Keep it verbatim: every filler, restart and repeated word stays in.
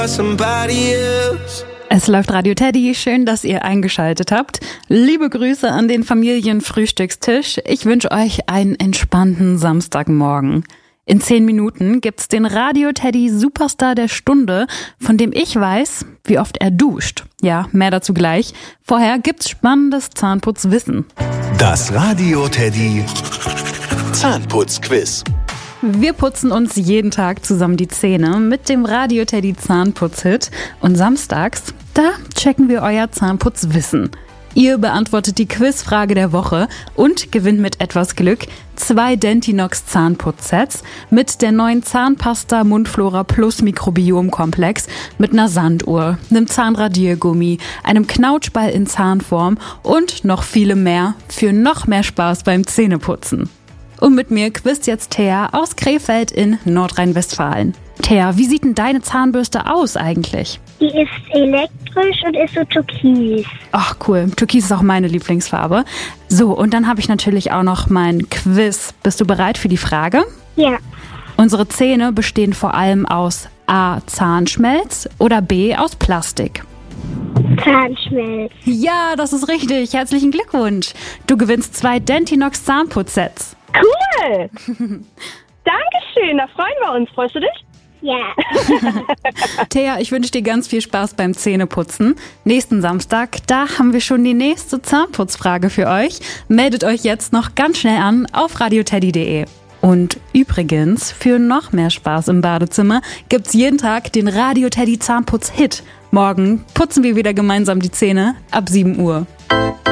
somebody else. Es läuft Radio Teddy, schön, dass ihr eingeschaltet habt. Liebe Grüße an den Familienfrühstückstisch. Ich wünsche euch einen entspannten Samstagmorgen. In zehn Minuten gibt's den Radio Teddy Superstar der Stunde, von dem ich weiß, wie oft er duscht. Ja, mehr dazu gleich. Vorher gibt's spannendes Zahnputzwissen. Das Radio Teddy Zahnputzquiz. Wir putzen uns jeden Tag zusammen die Zähne mit dem Radio Teddy Zahnputzhit. Und samstags, da checken wir euer Zahnputzwissen. Ihr beantwortet die Quizfrage der Woche und gewinnt mit etwas Glück zwei Dentinox Zahnputzsets mit der neuen Zahnpasta Mundflora Plus Mikrobiomkomplex mit einer Sanduhr, einem Zahnradiergummi, einem Knautschball in Zahnform und noch viele mehr für noch mehr Spaß beim Zähneputzen. Und mit mir quizt jetzt Thea aus Krefeld in Nordrhein-Westfalen. Thea, wie sieht denn deine Zahnbürste aus eigentlich? Die ist elektrisch und ist so türkis. Ach cool, Türkis ist auch meine Lieblingsfarbe. So, und dann habe ich natürlich auch noch mein Quiz. Bist du bereit für die Frage? Ja. Unsere Zähne bestehen vor allem aus A. Zahnschmelz oder B. aus Plastik. Zahnschmelz. Ja, das ist richtig. Herzlichen Glückwunsch. Du gewinnst zwei Dentinox Zahnputzsets. Cool! Dankeschön, da freuen wir uns. Freust du dich? Ja. Thea, ich wünsche dir ganz viel Spaß beim Zähneputzen. Nächsten Samstag, da haben wir schon die nächste Zahnputzfrage für euch. Meldet euch jetzt noch ganz schnell an auf radioteddy punkt de. Und übrigens, für noch mehr Spaß im Badezimmer gibt's jeden Tag den Radio Teddy Zahnputz-Hit. Morgen putzen wir wieder gemeinsam die Zähne ab sieben Uhr.